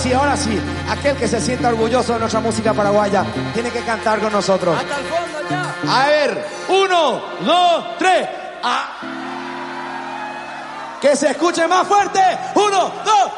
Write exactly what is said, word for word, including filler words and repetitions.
sí, ahora sí. Aquel que se sienta orgulloso de nuestra música paraguaya tiene que cantar con nosotros. Hasta el fondo ya. A ver, uno, dos, tres. Ah. Que se escuche más fuerte. Uno, dos.